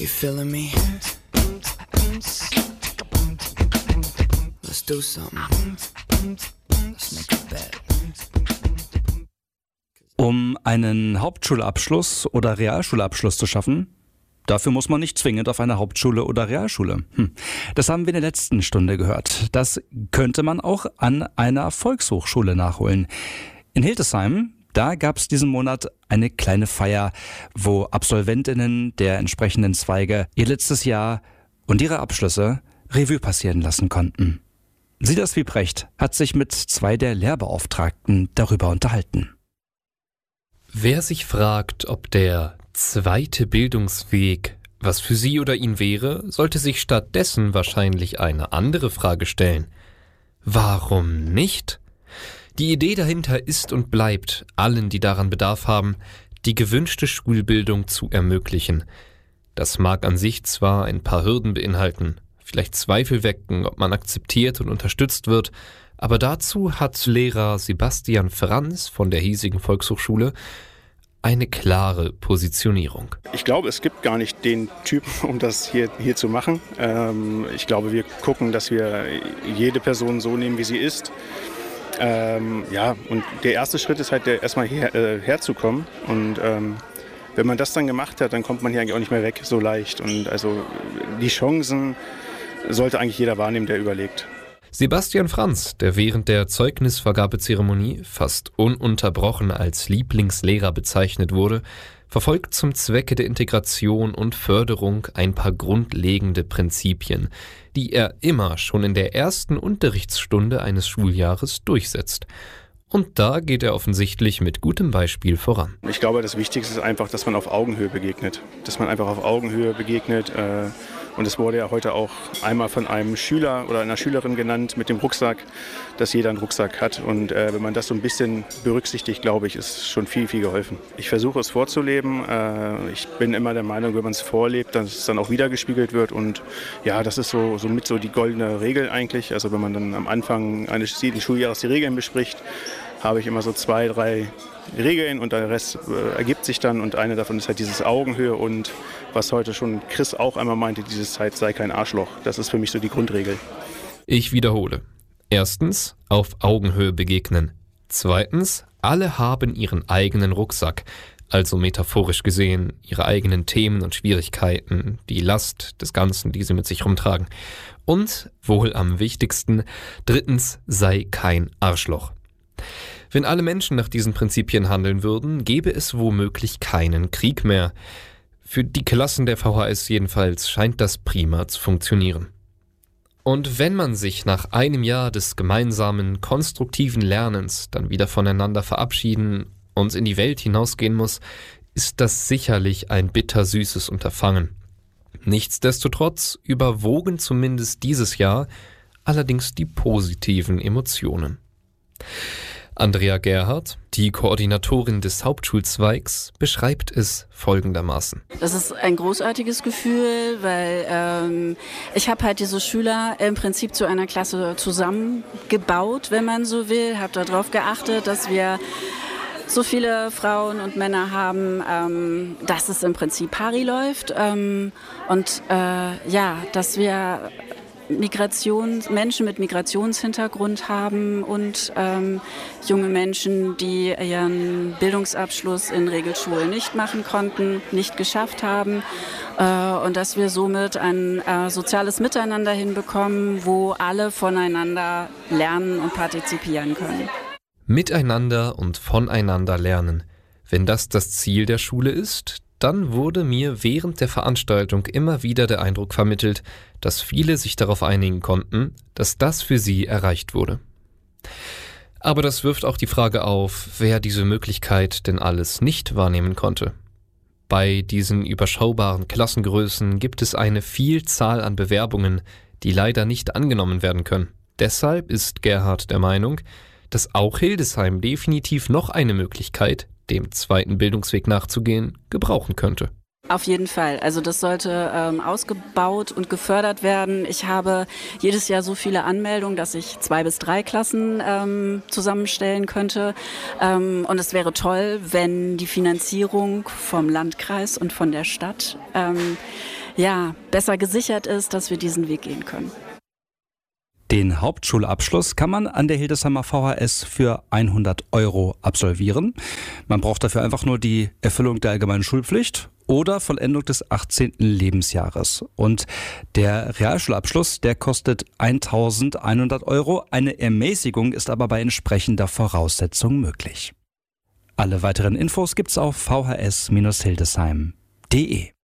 You feeling me? Let's do something. Let's make a bet. Um einen Hauptschulabschluss oder Realschulabschluss zu schaffen, dafür muss man nicht zwingend auf eine Hauptschule oder Realschule. Das haben wir in der letzten Stunde gehört. Das könnte man auch an einer Volkshochschule nachholen. In Hildesheim, da gab es diesen Monat eine kleine Feier, wo Absolventinnen der entsprechenden Zweige ihr letztes Jahr und ihre Abschlüsse Revue passieren lassen konnten. Silas Wiebrecht hat sich mit 2 der Lehrbeauftragten darüber unterhalten. Wer sich fragt, ob der zweite Bildungsweg was für sie oder ihn wäre, sollte sich stattdessen wahrscheinlich eine andere Frage stellen. Warum nicht? Die Idee dahinter ist und bleibt, allen, die daran Bedarf haben, die gewünschte Schulbildung zu ermöglichen. Das mag an sich zwar ein paar Hürden beinhalten, vielleicht Zweifel wecken, ob man akzeptiert und unterstützt wird, aber dazu hat Lehrer Sebastian Franz von der hiesigen Volkshochschule eine klare Positionierung. Ich glaube, es gibt gar nicht den Typen, um das hier zu machen. Ich glaube, wir gucken, dass wir jede Person so nehmen, wie sie ist. Und der erste Schritt ist halt erstmal herzukommen. Und wenn man das dann gemacht hat, dann kommt man hier eigentlich auch nicht mehr weg so leicht. Und also die Chancen sollte eigentlich jeder wahrnehmen, der überlegt. Sebastian Franz, der während der Zeugnisvergabezeremonie fast ununterbrochen als Lieblingslehrer bezeichnet wurde, verfolgt zum Zwecke der Integration und Förderung ein paar grundlegende Prinzipien, die er immer schon in der ersten Unterrichtsstunde eines Schuljahres durchsetzt. Und da geht er offensichtlich mit gutem Beispiel voran. Ich glaube, das Wichtigste ist einfach, dass man auf Augenhöhe begegnet. Und es wurde ja heute auch einmal von einem Schüler oder einer Schülerin genannt mit dem Rucksack, dass jeder einen Rucksack hat. Und wenn man das so ein bisschen berücksichtigt, glaube ich, ist schon viel, viel geholfen. Ich versuche es vorzuleben. Ich bin immer der Meinung, wenn man es vorlebt, dass es dann auch wiedergespiegelt wird. Und ja, das ist so die goldene Regel eigentlich. Also wenn man dann am Anfang eines jeden Schuljahres die Regeln bespricht, habe ich immer so 2, 3 Regeln und der Rest ergibt sich dann. Und eine davon ist halt dieses Augenhöhe und was heute schon Chris auch einmal meinte, dieses Zeit sei kein Arschloch. Das ist für mich so die Grundregel. Ich wiederhole. Erstens, auf Augenhöhe begegnen. Zweitens, alle haben ihren eigenen Rucksack, also metaphorisch gesehen ihre eigenen Themen und Schwierigkeiten, die Last des Ganzen, die sie mit sich rumtragen. Und, wohl am wichtigsten, drittens, sei kein Arschloch. Wenn alle Menschen nach diesen Prinzipien handeln würden, gäbe es womöglich keinen Krieg mehr. Für die Klassen der VHS jedenfalls scheint das prima zu funktionieren. Und wenn man sich nach einem Jahr des gemeinsamen, konstruktiven Lernens dann wieder voneinander verabschieden und in die Welt hinausgehen muss, ist das sicherlich ein bittersüßes Unterfangen. Nichtsdestotrotz überwogen zumindest dieses Jahr allerdings die positiven Emotionen. Andrea Gerhardt, die Koordinatorin des Hauptschulzweigs, beschreibt es folgendermaßen. Das ist ein großartiges Gefühl, weil ich habe halt diese Schüler im Prinzip zu einer Klasse zusammengebaut, wenn man so will. Habe darauf geachtet, dass wir so viele Frauen und Männer haben, dass es im Prinzip pari läuft dass wir Menschen mit Migrationshintergrund haben und junge Menschen, die ihren Bildungsabschluss in Regelschulen nicht machen konnten, nicht geschafft haben und dass wir somit ein soziales Miteinander hinbekommen, wo alle voneinander lernen und partizipieren können. Miteinander und voneinander lernen. Wenn das Ziel der Schule ist, dann wurde mir während der Veranstaltung immer wieder der Eindruck vermittelt, dass viele sich darauf einigen konnten, dass das für sie erreicht wurde. Aber das wirft auch die Frage auf, wer diese Möglichkeit denn alles nicht wahrnehmen konnte. Bei diesen überschaubaren Klassengrößen gibt es eine Vielzahl an Bewerbungen, die leider nicht angenommen werden können. Deshalb ist Gerhard der Meinung, dass auch Hildesheim definitiv noch eine Möglichkeit, dem zweiten Bildungsweg nachzugehen, gebrauchen könnte. Auf jeden Fall. Also das sollte ausgebaut und gefördert werden. Ich habe jedes Jahr so viele Anmeldungen, dass ich 2 bis 3 Klassen zusammenstellen könnte. Und es wäre toll, wenn die Finanzierung vom Landkreis und von der Stadt besser gesichert ist, dass wir diesen Weg gehen können. Den Hauptschulabschluss kann man an der Hildesheimer VHS für 100 € absolvieren. Man braucht dafür einfach nur die Erfüllung der allgemeinen Schulpflicht oder Vollendung des 18. Lebensjahres. Und der Realschulabschluss, der kostet 1.100 €. Eine Ermäßigung ist aber bei entsprechender Voraussetzung möglich. Alle weiteren Infos gibt's auf vhs-hildesheim.de.